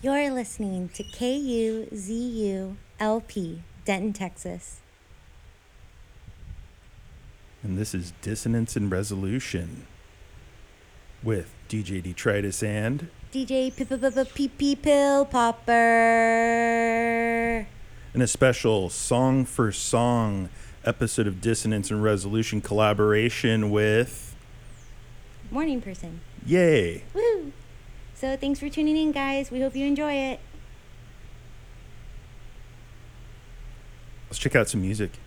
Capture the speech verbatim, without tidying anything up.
You're listening to K U Z U L P, Denton, Texas. And this is Dissonance and Resolution with D J Detritus and D J P P Pill Popper. in a special song for song episode of Dissonance and Resolution collaboration with Morning Person. Yay! Woo! So thanks for tuning in, guys. We hope you enjoy it. Let's check out some music.